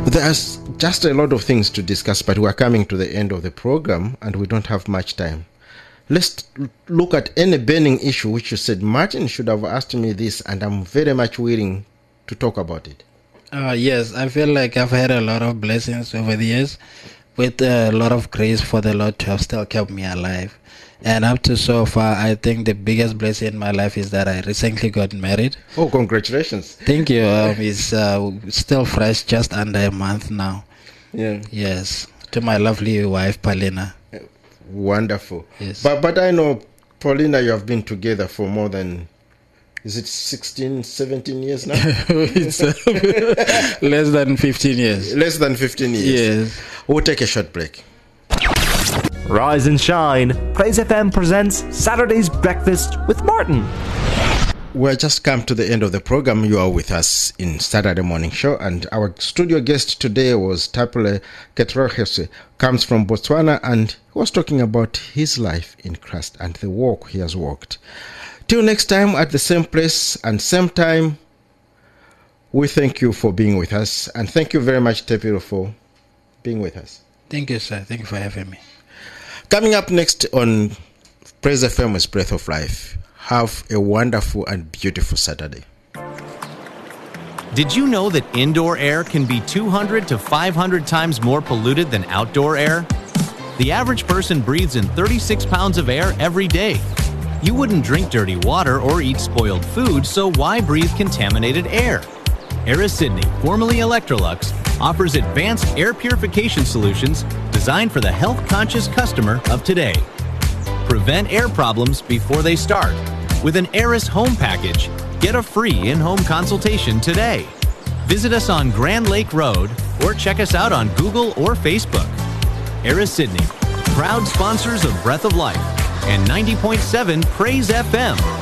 There's just a lot of things to discuss, but we're coming to the end of the program and we don't have much time. Let's look at any burning issue which you said, Martin should have asked me this, and I'm very much willing to talk about it. Yes, I feel like I've had a lot of blessings over the years, with a lot of grace for the Lord to have still kept me alive. And up to so far, I think the biggest blessing in my life is that I recently got married. Oh, congratulations. Thank you. It's still fresh, just under a month now. Yeah. Yes, to my lovely wife, Paulina. Wonderful. Yes. But I know, Paulina, you have been together for more than, is it 16, 17 years now? It's less than 15 years. Less than 15 years. Yes. We'll take a short break. Rise and shine. Praise FM presents Saturday's Breakfast with Martin. We're just come to the end of the program. You are with us in Saturday Morning Show, and our studio guest today was Tapule Ketrohese, comes from Botswana, and he was talking about his life in Christ and the walk he has walked. Till next time at the same place and same time, we thank you for being with us, and thank you very much, Tepiro, for being with us. Thank you, sir. Thank you for having me. Coming up next on Praise FM's Breath of Life. Have a wonderful and beautiful Saturday. Did you know that indoor air can be 200 to 500 times more polluted than outdoor air? The average person breathes in 36 pounds of air every day. You wouldn't drink dirty water or eat spoiled food, so why breathe contaminated air? Aris Sydney, formerly Electrolux, offers advanced air purification solutions designed for the health-conscious customer of today. Prevent air problems before they start. With an Aris Home Package, get a free in-home consultation today. Visit us on Grand Lake Road or check us out on Google or Facebook. Aris Sydney, proud sponsors of Breath of Life and 90.7 Praise FM.